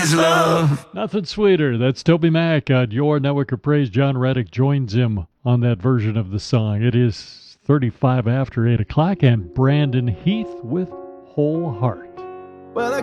is love. Nothing sweeter. That's Toby Mac on your network of praise. John Reddick joins him on that version of the song. It is 35 after 8 o'clock, and Brandon Heath with Whole Heart. Well,